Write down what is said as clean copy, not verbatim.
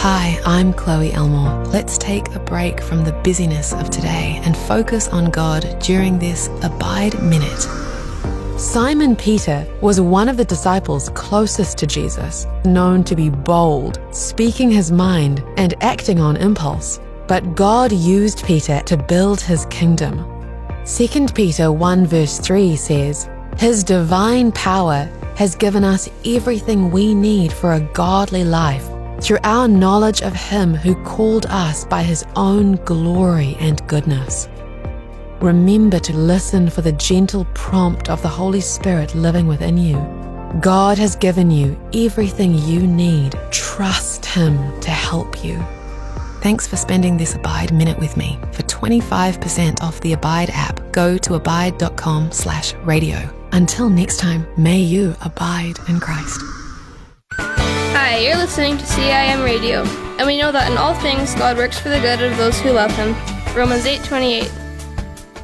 Hi, I'm Chloe Elmore. Let's take a break from the busyness of today and focus on God during this Abide Minute. Simon Peter was one of the disciples closest to Jesus, known to be bold, speaking his mind and acting on impulse. But God used Peter to build his kingdom. 2 Peter 1 verse 3 says, "His divine power has given us everything we need for a godly life through our knowledge of Him who called us by His own glory and goodness." Remember to listen for the gentle prompt of the Holy Spirit living within you. God has given you everything you need. Trust Him to help you. Thanks for spending this Abide Minute with me. For 25% off the Abide app, go to abide.com/radio. Until next time, may you abide in Christ. Hi, you're listening to CIM Radio, and we know that in all things God works for the good of those who love Him. Romans 8:28.